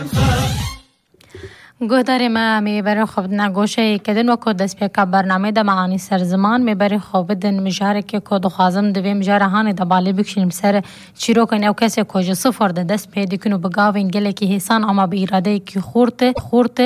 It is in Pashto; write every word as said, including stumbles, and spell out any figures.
گهداری ما میبره خوب نگوشه کدن و کد دست پیکا برنامه دا معانی سرزمان میبره خوب دن مجاره که کد خوازم دوی مجاره هانی دا بالی بکشیم سر چیرو کنی او کسی کج صفر دا دست پیدا کنو بگاوین گله که حسان اما به اراده که خورته خورته